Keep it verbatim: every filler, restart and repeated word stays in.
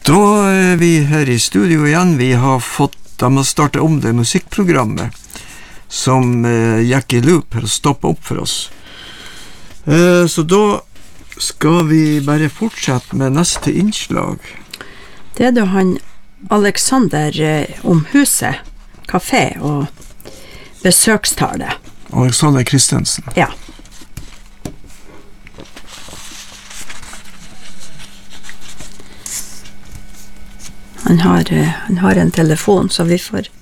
Da er vi her i studio igjen. Vi har fått, de har startet om det musikkprogrammet som eh, gikk i loop her og stoppet opp for oss. Eh, så da skal vi bare fortsette med neste innslag. Det er da han Alexander eh, om huset, kafé og besøkstale. Alexander Kristensen. Ja. Han har, han har en telefon, så vi får